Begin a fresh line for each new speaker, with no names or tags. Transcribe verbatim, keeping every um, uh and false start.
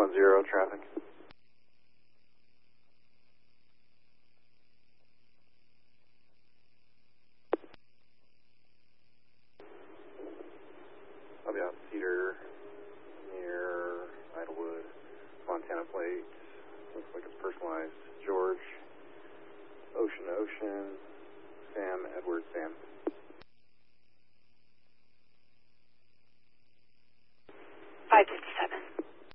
one zero, traffic. I'll be out Cedar near Idlewood, Montana plate. Looks like it's personalized. George, Ocean Ocean, Sam, Edward, Sam.
five fifty-seven.